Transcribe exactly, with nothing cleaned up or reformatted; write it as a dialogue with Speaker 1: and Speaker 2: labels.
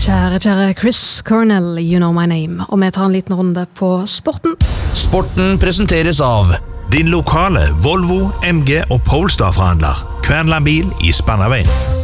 Speaker 1: Kjære, kjære Chris Cornell, you know my name. Og vi tar en liten runde på sporten.
Speaker 2: Sporten presenteres av
Speaker 3: din lokale Volvo, M G og Polestar-forhandler Kvernland Bil i Spannaveien.